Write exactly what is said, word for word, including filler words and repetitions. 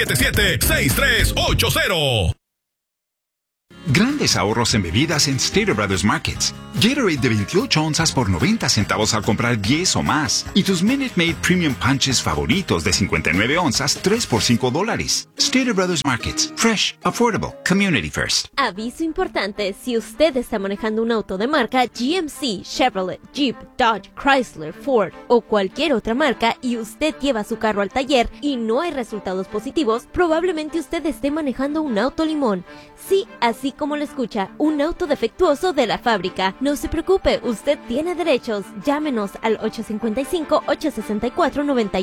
siete siete seis tres ocho cero. Grandes ahorros en bebidas en Stater Brothers Markets. Gatorade de veintiocho onzas por noventa centavos al comprar diez o más. Y tus Minute Maid Premium Punches favoritos de cincuenta y nueve onzas, tres por cinco dólares. Stater Brothers Markets. Fresh, affordable, community first. Aviso importante, si usted está manejando un auto de marca G M C, Chevrolet, Jeep, Dodge, Chrysler, Ford o cualquier otra marca y usted lleva su carro al taller y no hay resultados positivos, probablemente usted esté manejando un auto limón. Sí, así como lo escucha, un auto defectuoso de la fábrica. No se preocupe, usted tiene derechos. Llámenos al ocho cinco cinco, ocho seis cuatro, nueve